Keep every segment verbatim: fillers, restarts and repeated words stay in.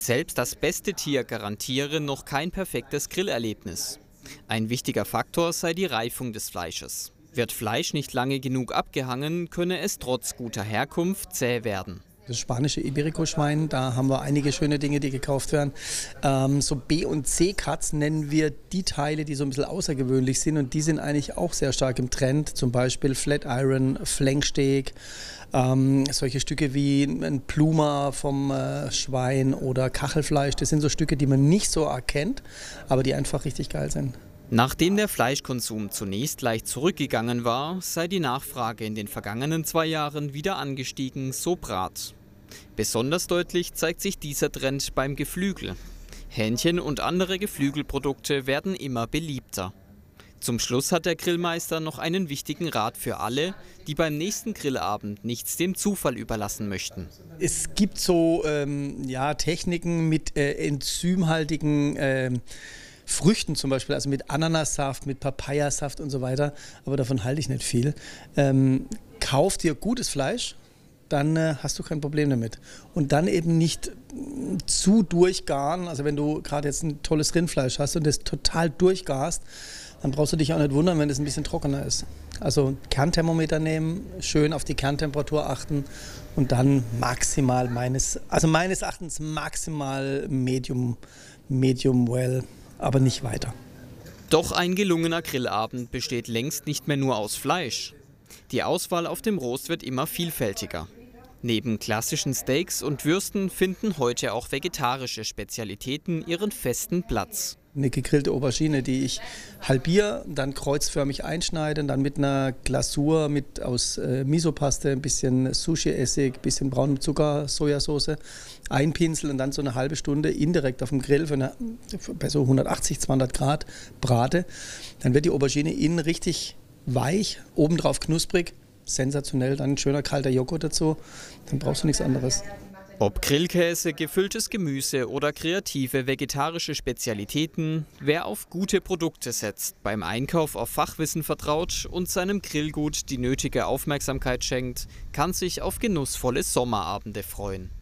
Selbst das beste Tier garantiere noch kein perfektes Grillerlebnis. Ein wichtiger Faktor sei die Reifung des Fleisches. Wird Fleisch nicht lange genug abgehangen, könne es trotz guter Herkunft zäh werden. Das spanische Iberico-Schwein, da haben wir einige schöne Dinge, die gekauft werden. Ähm, so B- und C-Cuts nennen wir die Teile, die so ein bisschen außergewöhnlich sind, und die sind eigentlich auch sehr stark im Trend. Zum Beispiel Flat Iron, Flanksteak, ähm, solche Stücke wie ein Pluma vom äh, Schwein oder Kachelfleisch. Das sind so Stücke, die man nicht so erkennt, aber die einfach richtig geil sind. Nachdem der Fleischkonsum zunächst leicht zurückgegangen war, sei die Nachfrage in den vergangenen zwei Jahren wieder angestiegen, so Brat. Besonders deutlich zeigt sich dieser Trend beim Geflügel. Hähnchen und andere Geflügelprodukte werden immer beliebter. Zum Schluss hat der Grillmeister noch einen wichtigen Rat für alle, die beim nächsten Grillabend nichts dem Zufall überlassen möchten. Es gibt so ähm, ja, Techniken mit äh, enzymhaltigen äh, Früchten zum Beispiel, also mit Ananassaft, mit Papayasaft und so weiter, aber davon halte ich nicht viel. Ähm, kauf dir gutes Fleisch, dann äh, hast du kein Problem damit. Und dann eben nicht äh, zu durchgaren, also wenn du gerade jetzt ein tolles Rindfleisch hast und das total durchgarst, dann brauchst du dich auch nicht wundern, wenn es ein bisschen trockener ist. Also Kernthermometer nehmen, schön auf die Kerntemperatur achten und dann maximal meines, also meines Erachtens maximal Medium, Medium well. Aber nicht weiter. Doch ein gelungener Grillabend besteht längst nicht mehr nur aus Fleisch. Die Auswahl auf dem Rost wird immer vielfältiger. Neben klassischen Steaks und Würsten finden heute auch vegetarische Spezialitäten ihren festen Platz. Eine gegrillte Aubergine, die ich halbiere, dann kreuzförmig einschneide, dann mit einer Glasur mit aus äh, Misopaste, ein bisschen Sushi-Essig, ein bisschen braunem Zucker, Sojasauce einpinseln und dann so eine halbe Stunde indirekt auf dem Grill für eine, für bei so hundertachtzig, zweihundert Grad brate. Dann wird die Aubergine innen richtig weich, obendrauf knusprig, sensationell, dann ein schöner kalter Joghurt dazu, dann brauchst du nichts anderes. Ob Grillkäse, gefülltes Gemüse oder kreative vegetarische Spezialitäten, wer auf gute Produkte setzt, beim Einkauf auf Fachwissen vertraut und seinem Grillgut die nötige Aufmerksamkeit schenkt, kann sich auf genussvolle Sommerabende freuen.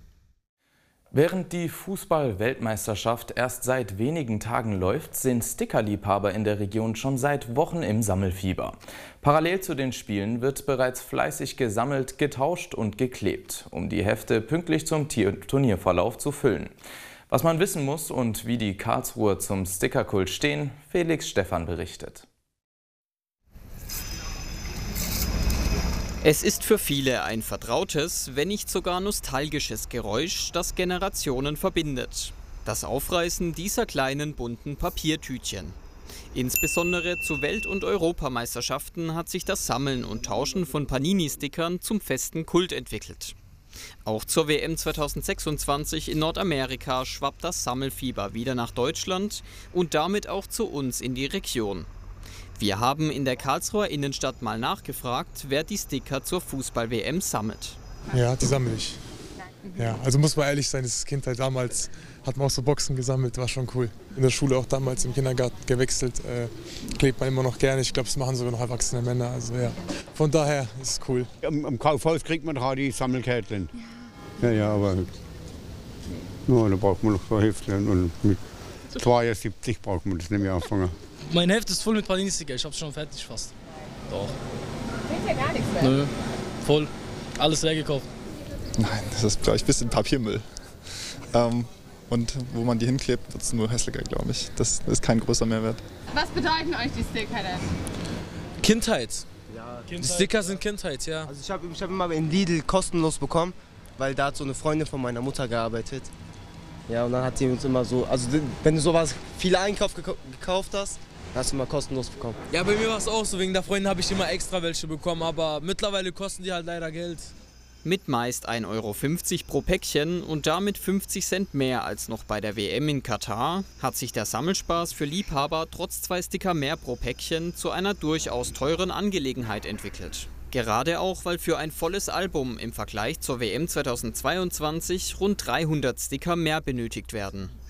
Während die Fußball-Weltmeisterschaft erst seit wenigen Tagen läuft, sind Stickerliebhaber in der Region schon seit Wochen im Sammelfieber. Parallel zu den Spielen wird bereits fleißig gesammelt, getauscht und geklebt, um die Hefte pünktlich zum Turnierverlauf zu füllen. Was man wissen muss und wie die Karlsruher zum Stickerkult stehen, Felix Stephan berichtet. Es ist für viele ein vertrautes, wenn nicht sogar nostalgisches Geräusch, das Generationen verbindet. Das Aufreißen dieser kleinen bunten Papiertütchen. Insbesondere zu Welt- und Europameisterschaften hat sich das Sammeln und Tauschen von Panini-Stickern zum festen Kult entwickelt. Auch zur W M zweitausendsechsundzwanzig in Nordamerika schwappt das Sammelfieber wieder nach Deutschland und damit auch zu uns in die Region. Wir haben in der Karlsruher Innenstadt mal nachgefragt, wer die Sticker zur Fußball-W M sammelt. Ja, die sammle ich. Ja, also muss man ehrlich sein, das ist Kindheit. Damals hat man auch so Boxen gesammelt, war schon cool. In der Schule auch damals im Kindergarten gewechselt, äh, klebt man immer noch gerne. Ich glaube, das machen sogar noch erwachsene Männer. Also ja, von daher ist es cool. Am, am Kaufhaus kriegt man doch die Sammelkärtchen. Ja, ja, aber ja, da braucht man noch so Heftchen und mit zweiundsiebzig braucht man das nicht mehr anfangen. Mein Heft ist voll mit Panini-Sticker, ich hab's schon fertig fast. Doch. Fehlt ja gar nichts mehr? Nö, voll. Alles leer gekauft. Nein, das ist, glaube ich, ein bisschen Papiermüll. Ähm, und wo man die hinklebt, wird es nur hässlicher, glaube ich. Das ist kein großer Mehrwert. Was bedeuten euch die Sticker denn? Kindheit. Ja, Kindheit. Die Sticker sind Kindheit, ja. Also ich habe ich hab immer in Lidl kostenlos bekommen, weil da hat so eine Freundin von meiner Mutter gearbeitet. Ja, und dann hat sie uns immer so, also wenn du sowas, viele Einkauf gekauft hast, hast du immer kostenlos bekommen. Ja, bei mir war es auch so, wegen der Freundin habe ich immer extra welche bekommen, aber mittlerweile kosten die halt leider Geld. Mit meist ein Euro fünfzig pro Päckchen und damit fünfzig Cent mehr als noch bei der W M in Katar, hat sich der Sammelspaß für Liebhaber trotz zwei Sticker mehr pro Päckchen zu einer durchaus teuren Angelegenheit entwickelt. Gerade auch, weil für ein volles Album im Vergleich zur W M zweitausendzweiundzwanzig rund dreihundert Sticker mehr benötigt werden.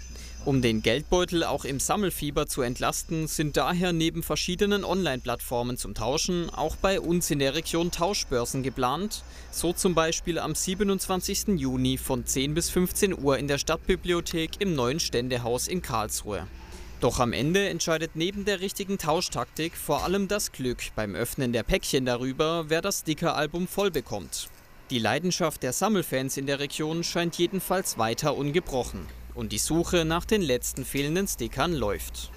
Um den Geldbeutel auch im Sammelfieber zu entlasten, sind daher neben verschiedenen Online-Plattformen zum Tauschen auch bei uns in der Region Tauschbörsen geplant, so zum Beispiel am siebenundzwanzigsten Juni von zehn bis fünfzehn Uhr in der Stadtbibliothek im neuen Ständehaus in Karlsruhe. Doch am Ende entscheidet neben der richtigen Tauschtaktik vor allem das Glück beim Öffnen der Päckchen darüber, wer das Sticker-Album voll bekommt. Die Leidenschaft der Sammelfans in der Region scheint jedenfalls weiter ungebrochen. Und die Suche nach den letzten fehlenden Stickern läuft.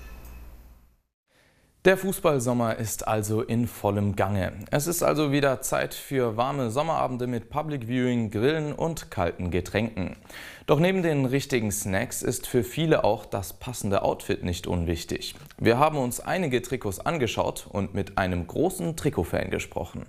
Der Fußballsommer ist also in vollem Gange. Es ist also wieder Zeit für warme Sommerabende mit Public Viewing, Grillen und kalten Getränken. Doch neben den richtigen Snacks ist für viele auch das passende Outfit nicht unwichtig. Wir haben uns einige Trikots angeschaut und mit einem großen Trikotfan gesprochen.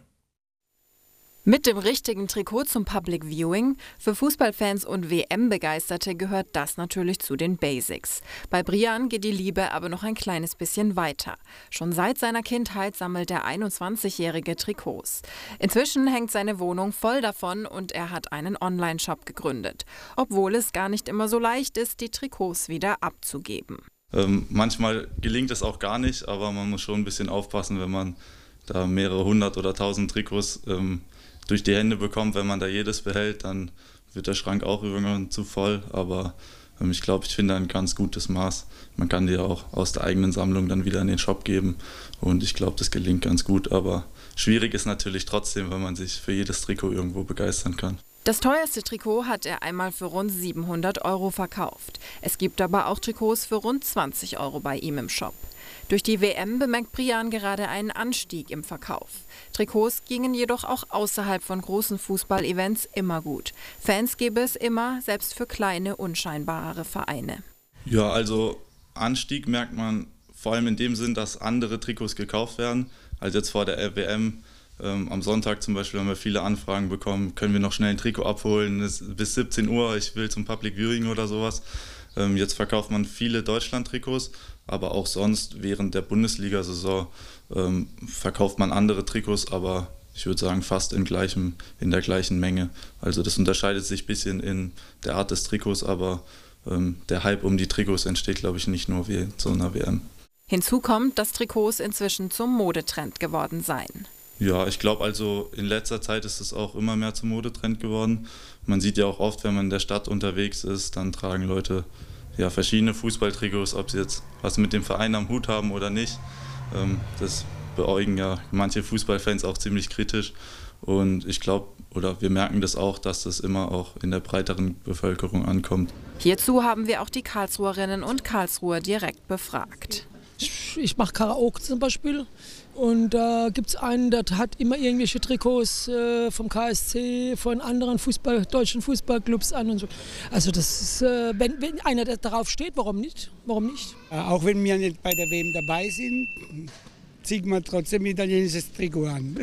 Mit dem richtigen Trikot zum Public Viewing, für Fußballfans und W M-Begeisterte gehört das natürlich zu den Basics. Bei Brian geht die Liebe aber noch ein kleines bisschen weiter. Schon seit seiner Kindheit sammelt der einundzwanzigjährige Trikots. Inzwischen hängt seine Wohnung voll davon und er hat einen Online-Shop gegründet. Obwohl es gar nicht immer so leicht ist, die Trikots wieder abzugeben. Ähm, manchmal gelingt es auch gar nicht, aber man muss schon ein bisschen aufpassen, wenn man da mehrere hundert oder tausend Trikots ähm, durch die Hände bekommt. Wenn man da jedes behält, dann wird der Schrank auch irgendwann zu voll. Aber ähm, ich glaube, ich finde ein ganz gutes Maß. Man kann die auch aus der eigenen Sammlung dann wieder in den Shop geben. Und ich glaube, das gelingt ganz gut. Aber schwierig ist natürlich trotzdem, wenn man sich für jedes Trikot irgendwo begeistern kann. Das teuerste Trikot hat er einmal für rund siebenhundert Euro verkauft. Es gibt aber auch Trikots für rund zwanzig Euro bei ihm im Shop. Durch die W M bemerkt Brian gerade einen Anstieg im Verkauf. Trikots gingen jedoch auch außerhalb von großen Fußball-Events immer gut. Fans gäbe es immer, selbst für kleine, unscheinbarere Vereine. Ja, also Anstieg merkt man vor allem in dem Sinn, dass andere Trikots gekauft werden, als jetzt vor der W M. Ähm, am Sonntag zum Beispiel haben wir viele Anfragen bekommen, können wir noch schnell ein Trikot abholen, es ist bis siebzehn Uhr, ich will zum Public Viewing oder sowas. Ähm, jetzt verkauft man viele Deutschland-Trikots, aber auch sonst während der Bundesliga-Saison ähm, verkauft man andere Trikots, aber ich würde sagen fast in, gleichem, in der gleichen Menge. Also das unterscheidet sich ein bisschen in der Art des Trikots, aber ähm, der Hype um die Trikots entsteht, glaube ich, nicht nur wie zu einer W M. Hinzu kommt, dass Trikots inzwischen zum Modetrend geworden seien. Ja, ich glaube also in letzter Zeit ist es auch immer mehr zum Modetrend geworden. Man sieht ja auch oft, wenn man in der Stadt unterwegs ist, dann tragen Leute ja, verschiedene Fußballtrikots, ob sie jetzt was mit dem Verein am Hut haben oder nicht. Ähm, das beäugen ja manche Fußballfans auch ziemlich kritisch. Und ich glaube, oder wir merken das auch, dass das immer auch in der breiteren Bevölkerung ankommt. Hierzu haben wir auch die Karlsruherinnen und Karlsruher direkt befragt. Ich mache Karaoke zum Beispiel und da äh, gibt es einen, der hat immer irgendwelche Trikots äh, vom K S C, von anderen Fußball, deutschen Fußballclubs an und so. Also das ist, äh, wenn, wenn einer darauf steht, warum nicht? Warum nicht? Äh, auch wenn wir nicht bei der W M dabei sind, ziehen wir trotzdem italienisches Trikot an.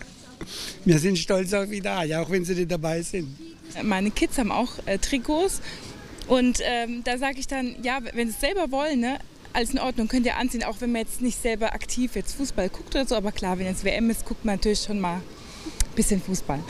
Wir sind stolz auf Italien, auch wenn sie nicht dabei sind. Meine Kids haben auch äh, Trikots und ähm, da sage ich dann, ja, wenn sie es selber wollen, ne? Alles in Ordnung, könnt ihr anziehen, auch wenn man jetzt nicht selber aktiv jetzt Fußball guckt oder so. Aber klar, wenn jetzt W M ist, guckt man natürlich schon mal ein bisschen Fußball.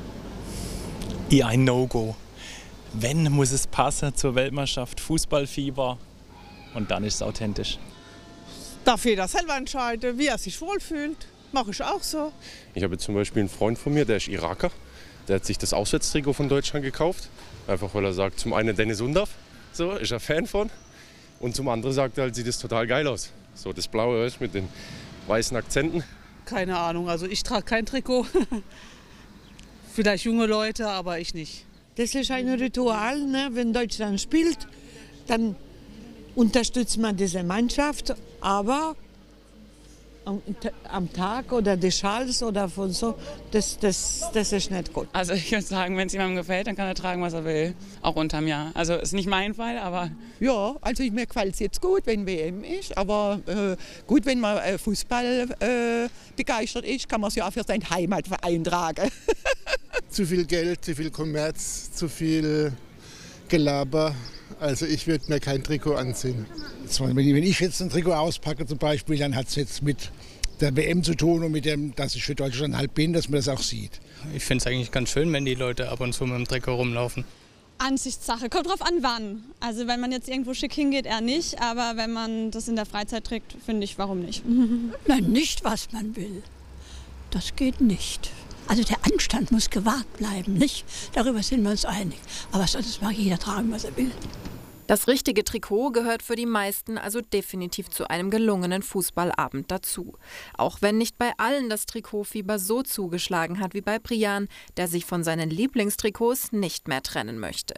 Eher ein No-Go. Wenn, muss es passen zur Weltmeisterschaft, Fußballfieber und dann ist es authentisch. Darf jeder selber entscheiden, wie er sich wohlfühlt. Mache ich auch so. Ich habe zum Beispiel einen Freund von mir, der ist Iraker. Der hat sich das Auswärtstrikot von Deutschland gekauft. Einfach weil er sagt, zum einen Dennis Undaff, so, ist er Fan von. Und zum anderen sagt er halt, sieht es total geil aus. So das Blaue ist mit den weißen Akzenten. Keine Ahnung, also ich trage kein Trikot. Vielleicht junge Leute, aber ich nicht. Das ist ein Ritual, ne? Wenn Deutschland spielt, dann unterstützt man diese Mannschaft, aber am, am Tag oder des Schals oder von so, das, das, das ist nicht gut. Also ich würde sagen, wenn es jemandem gefällt, dann kann er tragen, was er will, auch unterm Jahr. Also ist nicht mein Fall, aber... Ja, also mir gefällt es jetzt gut, wenn W M ist, aber äh, gut, wenn man äh, Fußball äh, begeistert ist, kann man es ja auch für seinen Heimatverein tragen. Zu viel Geld, zu viel Kommerz, zu viel Gelaber. Also ich würde mir kein Trikot anziehen. Wenn ich jetzt ein Trikot auspacke zum Beispiel, dann hat es jetzt mit der W M zu tun und mit dem, dass ich für Deutschland halt bin, dass man das auch sieht. Ich finde es eigentlich ganz schön, wenn die Leute ab und zu mit dem Trikot rumlaufen. Ansichtssache. Kommt drauf an, wann. Also wenn man jetzt irgendwo schick hingeht, eher nicht. Aber wenn man das in der Freizeit trägt, finde ich, warum nicht? Nein, nicht, was man will. Das geht nicht. Also der Anstand muss gewahrt bleiben, nicht? Darüber sind wir uns einig. Aber sonst mag jeder tragen, was er will. Das richtige Trikot gehört für die meisten also definitiv zu einem gelungenen Fußballabend dazu. Auch wenn nicht bei allen das Trikotfieber so zugeschlagen hat wie bei Brian, der sich von seinen Lieblingstrikots nicht mehr trennen möchte.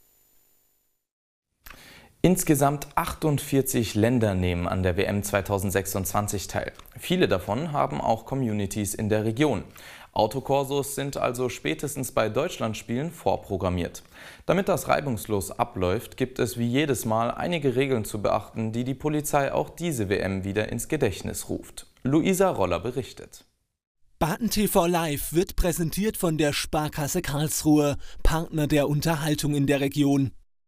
Insgesamt achtundvierzig Länder nehmen an der W M zweitausendsechsundzwanzig teil. Viele davon haben auch Communities in der Region. Autokorsos sind also spätestens bei Deutschlandspielen vorprogrammiert. Damit das reibungslos abläuft, gibt es wie jedes Mal einige Regeln zu beachten, die die Polizei auch diese W M wieder ins Gedächtnis ruft. Luisa Roller berichtet. Baden T V Live wird präsentiert von der Sparkasse Karlsruhe, Partner der Unterhaltung in der Region.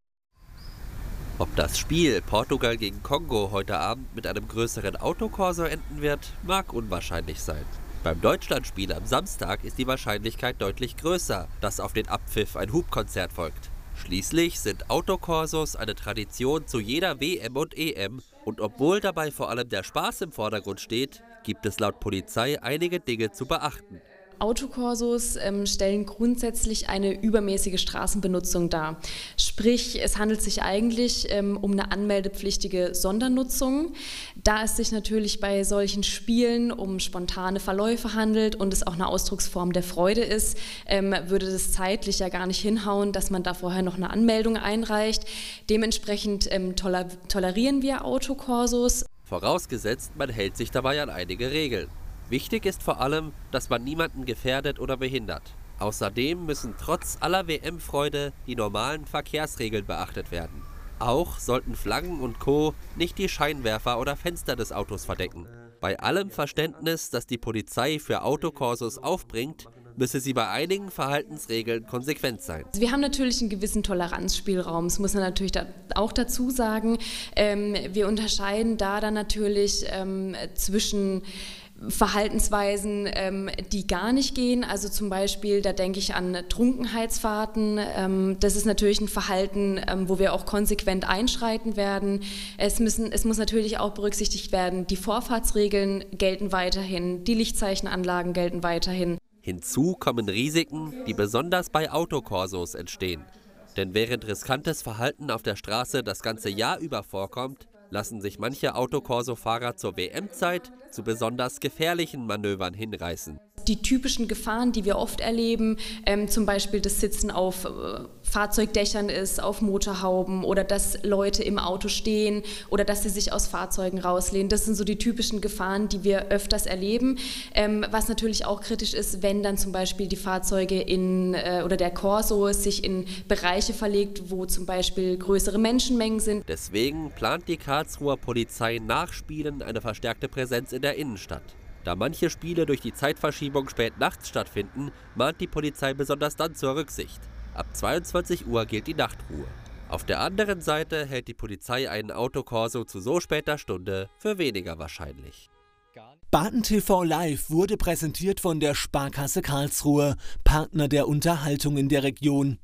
Ob das Spiel Portugal gegen Kongo heute Abend mit einem größeren Autokorso enden wird, mag unwahrscheinlich sein. Beim Deutschlandspiel am Samstag ist die Wahrscheinlichkeit deutlich größer, dass auf den Abpfiff ein Hubkonzert folgt. Schließlich sind Autokorsos eine Tradition zu jeder W M und E M und obwohl dabei vor allem der Spaß im Vordergrund steht, gibt es laut Polizei einige Dinge zu beachten. Autokorsos ähm, stellen grundsätzlich eine übermäßige Straßenbenutzung dar. Sprich, es handelt sich eigentlich ähm, um eine anmeldepflichtige Sondernutzung. Da es sich natürlich bei solchen Spielen um spontane Verläufe handelt und es auch eine Ausdrucksform der Freude ist, ähm, würde das zeitlich ja gar nicht hinhauen, dass man da vorher noch eine Anmeldung einreicht. Dementsprechend ähm, toler tolerieren wir Autokorsos. Vorausgesetzt, man hält sich dabei an einige Regeln. Wichtig ist vor allem, dass man niemanden gefährdet oder behindert. Außerdem müssen trotz aller W M-Freude die normalen Verkehrsregeln beachtet werden. Auch sollten Flaggen und Co. nicht die Scheinwerfer oder Fenster des Autos verdecken. Bei allem Verständnis, das die Polizei für Autokorsos aufbringt, müsse sie bei einigen Verhaltensregeln konsequent sein. Wir haben natürlich einen gewissen Toleranzspielraum, das muss man natürlich da auch dazu sagen. Ähm, wir unterscheiden da dann natürlich ähm, zwischen Verhaltensweisen, ähm, die gar nicht gehen, also zum Beispiel, da denke ich an Trunkenheitsfahrten, ähm, das ist natürlich ein Verhalten, ähm, wo wir auch konsequent einschreiten werden. Es müssen, es muss natürlich auch berücksichtigt werden, die Vorfahrtsregeln gelten weiterhin, die Lichtzeichenanlagen gelten weiterhin. Hinzu kommen Risiken, die besonders bei Autokorsos entstehen. Denn während riskantes Verhalten auf der Straße das ganze Jahr über vorkommt, lassen sich manche Autokorso-Fahrer zur W M-Zeit zu besonders gefährlichen Manövern hinreißen. Die typischen Gefahren, die wir oft erleben, ähm, zum Beispiel das Sitzen auf äh, Fahrzeugdächern ist, auf Motorhauben oder dass Leute im Auto stehen oder dass sie sich aus Fahrzeugen rauslehnen. Das sind so die typischen Gefahren, die wir öfters erleben. Ähm, was natürlich auch kritisch ist, wenn dann zum Beispiel die Fahrzeuge in äh, oder der Corso sich in Bereiche verlegt, wo zum Beispiel größere Menschenmengen sind. Deswegen plant die Karlsruher Polizei nach Spielen eine verstärkte Präsenz in der Innenstadt. Da manche Spiele durch die Zeitverschiebung spät nachts stattfinden, mahnt die Polizei besonders dann zur Rücksicht. Ab zweiundzwanzig Uhr gilt die Nachtruhe. Auf der anderen Seite hält die Polizei einen Autokorso zu so später Stunde für weniger wahrscheinlich. Baden T V Live wurde präsentiert von der Sparkasse Karlsruhe, Partner der Unterhaltung in der Region.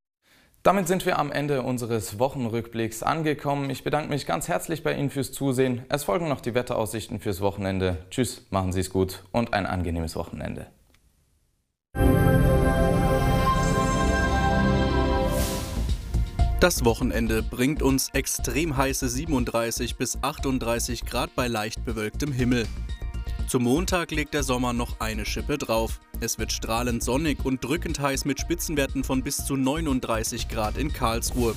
Damit sind wir am Ende unseres Wochenrückblicks angekommen. Ich bedanke mich ganz herzlich bei Ihnen fürs Zusehen. Es folgen noch die Wetteraussichten fürs Wochenende. Tschüss, machen Sie es gut und ein angenehmes Wochenende. Das Wochenende bringt uns extrem heiße siebenunddreißig bis achtunddreißig Grad bei leicht bewölktem Himmel. Zum Montag legt der Sommer noch eine Schippe drauf. Es wird strahlend sonnig und drückend heiß mit Spitzenwerten von bis zu neununddreißig Grad in Karlsruhe.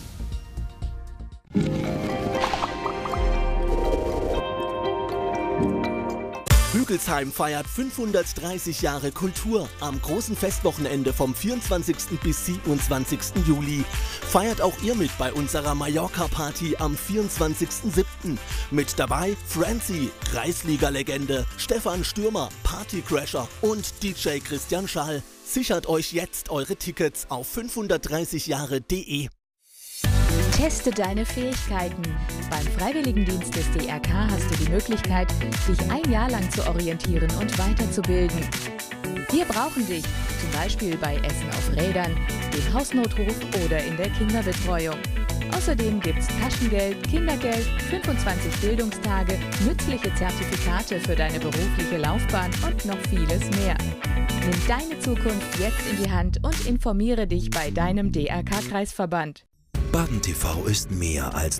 Hügelsheim feiert fünfhundertdreißig Jahre Kultur am großen Festwochenende vom vierundzwanzigsten bis siebenundzwanzigsten Juli. Feiert auch ihr mit bei unserer Mallorca-Party am vierundzwanzigsten siebten Mit dabei Francie, Kreisliga-Legende, Stefan Stürmer, Partycrasher und D J Christian Schall. Sichert euch jetzt eure Tickets auf fünfhundertdreißig Jahre punkt de. Teste deine Fähigkeiten. Beim Freiwilligendienst des D R K hast du die Möglichkeit, dich ein Jahr lang zu orientieren und weiterzubilden. Wir brauchen dich, zum Beispiel bei Essen auf Rädern, dem Hausnotruf oder in der Kinderbetreuung. Außerdem gibt's Taschengeld, Kindergeld, fünfundzwanzig Bildungstage, nützliche Zertifikate für deine berufliche Laufbahn und noch vieles mehr. Nimm deine Zukunft jetzt in die Hand und informiere dich bei deinem D R K-Kreisverband. Baden T V ist mehr als